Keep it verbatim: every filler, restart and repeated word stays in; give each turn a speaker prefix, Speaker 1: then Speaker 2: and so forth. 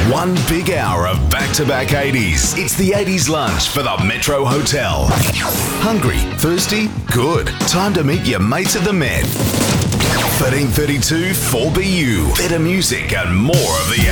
Speaker 1: One big hour of back-to-back eighties. It's the eighties lunch for the Metro Hotel. Hungry? Thirsty? Good. Time to meet your mates at the Met. thirteen thirty-two four B U. Better music and more of the